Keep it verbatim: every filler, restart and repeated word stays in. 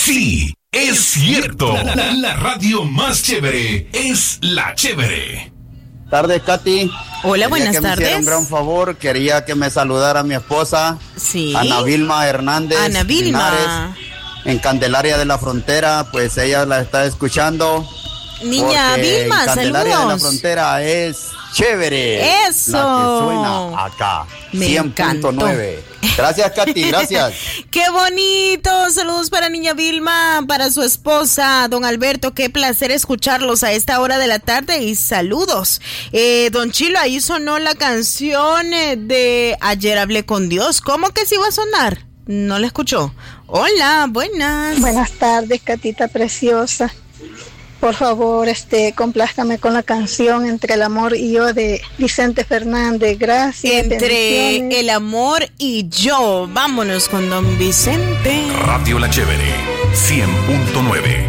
Sí, es cierto. La, la, la radio más chévere es La Chévere. Tardes, Katy. Hola, quería buenas que tardes. Me hiciera un gran favor, quería que me saludara mi esposa, sí. Ana Vilma Hernández. Ana Vilma. Linares, en Candelaria de la Frontera, pues ella la está escuchando. Niña Vilma, en Candelaria saludos. de la Frontera es chévere. Eso. La que suena acá. Me cien punto nueve. Gracias, Katy, gracias. Qué bonito. Saludos para Niña Vilma, para su esposa, don Alberto. Qué placer escucharlos a esta hora de la tarde y saludos. Eh, don Chilo, ahí sonó la canción eh, de Ayer hablé con Dios. ¿Cómo que sí va a sonar? No la escuchó. Hola, buenas. Buenas tardes, Catita preciosa. Por favor, este, complázcame con la canción Entre el amor y yo de Vicente Fernández. Gracias. Entre el amor y yo. Vámonos con don Vicente. Radio La Chévere, cien punto nueve.